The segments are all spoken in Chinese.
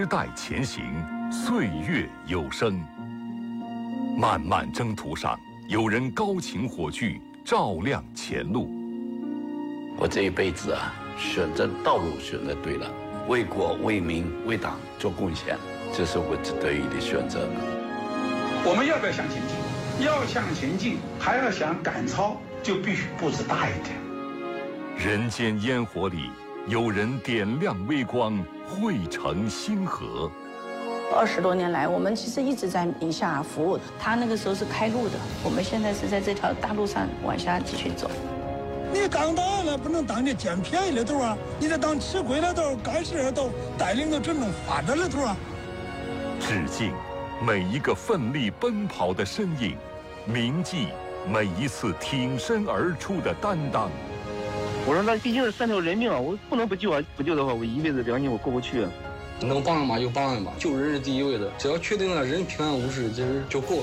代前行，岁月有声。漫漫征途上，有人高擎火炬，照亮前路。 我这一辈子啊，选择道路选择对了，为国为民为党做贡献，这是我得以的选择。 我们要不要向前进？要向前进，还要想赶超，就必须步子大一点。 人间烟火里，有人点亮微光，汇成星河。 20多年来，我们其实一直在宁夏服务。他那个时候是开路的，我们现在是在这条大路上往下继续走。 你当大了不能当你捡便宜的头啊，你得当吃亏的头，干事的头，带领着真正发展的头啊。 致敬每一个奋力奔跑的身影，铭记每一次挺身而出的担当。 我说那毕竟是3条人命啊，我不能不救啊！不救的话，我一辈子良心我过不去啊。 能帮嘛就帮嘛，救人是第一位的，只要确定了人平安无事，其实就够了。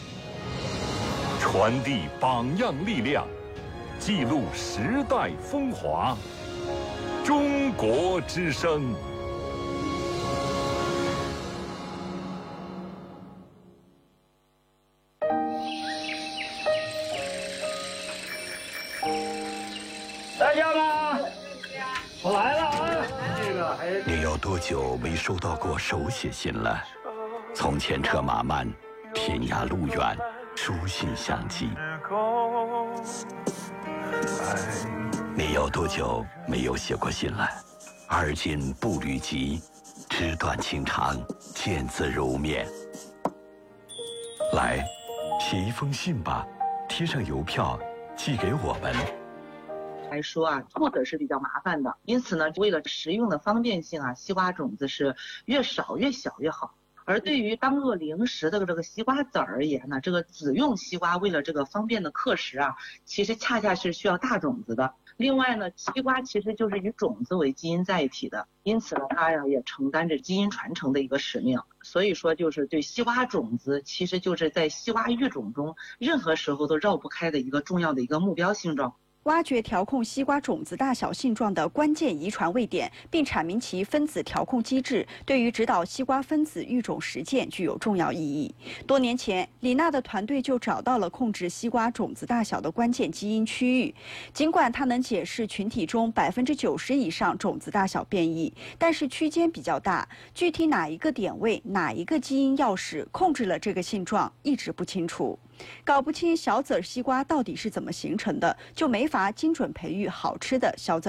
传递榜样力量，记录时代风华。中国之声。 在家吗？我来了啊！ 你有多久没收到过手写信了？从前车马慢，天涯路远，书信相寄。你有多久没有写过信了？而今步履急，纸短情长，见字如面。来，写一封信吧，贴上邮票，寄给我们。 来说啊，做的是比较麻烦的，因此呢，为了食用的方便性啊，西瓜种子是越少越小越好。而对于当做零食的这个西瓜籽而言呢，这个籽用西瓜为了这个方便的克食啊，其实恰恰是需要大种子的。另外呢，西瓜其实就是以种子为基因载一体的，因此呢，它呀也承担着基因传承的一个使命。所以说，就是对西瓜种子，其实就是在西瓜育种中任何时候都绕不开的一个重要的一个目标性状。 挖掘调控西瓜种子大小性状的关键遗传位点，并阐明其分子调控机制，对于指导西瓜分子育种实践具有重要意义。多年前，李娜的团队就找到了控制西瓜种子大小的关键基因区域。尽管它能解释群体中90%以上种子大小变异，但是区间比较大，具体哪一个点位、哪一个基因钥匙控制了这个性状，一直不清楚。搞不清小籽西瓜到底是怎么形成的，就没法精准培育好吃的小籽